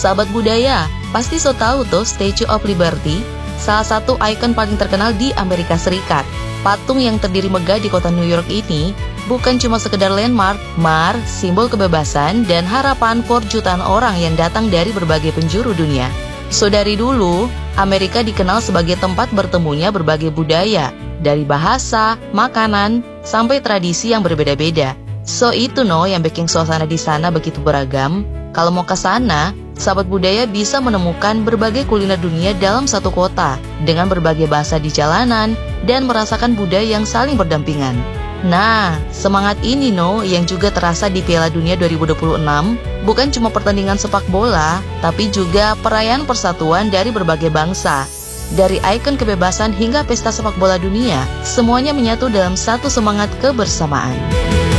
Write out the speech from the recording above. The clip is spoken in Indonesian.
Sahabat budaya, pasti so tahu tuh Statue of Liberty, salah satu ikon paling terkenal di Amerika Serikat. Patung yang terdiri megah di kota New York ini bukan cuma sekedar landmark, simbol kebebasan dan harapan for jutaan orang yang datang dari berbagai penjuru dunia. So dari dulu, Amerika dikenal sebagai tempat bertemunya berbagai budaya, dari bahasa, makanan, sampai tradisi yang berbeda-beda. So itu yang bikin suasana di sana begitu beragam. Kalau mau ke sana, sahabat budaya bisa menemukan berbagai kuliner dunia dalam satu kota, dengan berbagai bahasa di jalanan, dan merasakan budaya yang saling berdampingan. Nah, semangat ini yang juga terasa di Piala Dunia 2026, bukan cuma pertandingan sepak bola, tapi juga perayaan persatuan dari berbagai bangsa. Dari ikon kebebasan hingga pesta sepak bola dunia, semuanya menyatu dalam satu semangat kebersamaan.